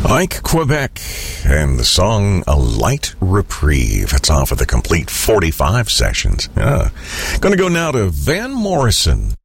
Ike Quebec and the song A Light Reprieve. It's off of the complete 45 sessions. Gonna go now to Van Morrison.